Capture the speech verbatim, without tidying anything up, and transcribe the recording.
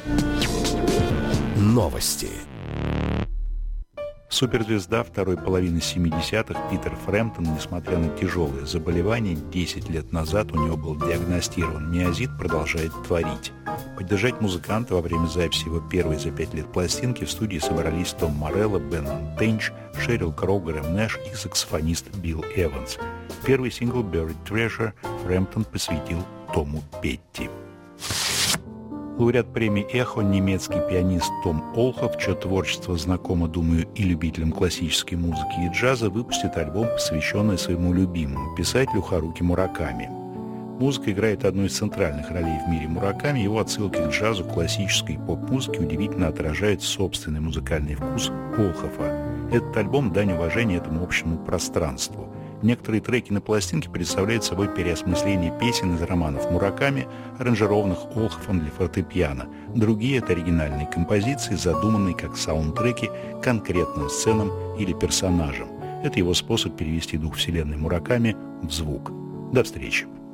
Новости. Суперзвезда второй половины семидесятых Питер Фрэмптон, несмотря на тяжелые заболевания, десять лет назад у него был диагностирован миозит, продолжает творить. Поддержать музыканта во время записи его первой за пять лет пластинки в студии собрались Том Морелло, Бен Монтенч, Шерил Кроу, Грэм Нэш и саксофонист Билл Эванс. Первый сингл «Buried Treasure» Фрэмптон посвятил Тому Петти. Лауреат премии «Эхо», немецкий пианист Том Олхов, чье творчество знакомо, думаю, и любителям классической музыки и джаза, выпустит альбом, посвященный своему любимому писателю Харуки Мураками. Музыка играет одну из центральных ролей в мире Мураками, его отсылки к джазу, классической и поп-музыке удивительно отражают собственный музыкальный вкус Олхова. Этот альбом – дань уважения этому общему пространству. Некоторые треки на пластинке представляют собой переосмысление песен из романов Мураками, аранжированных Олховым для фортепиано. Другие — это оригинальные композиции, задуманные как саундтреки конкретным сценам или персонажам. Это его способ перевести дух вселенной Мураками в звук. До встречи!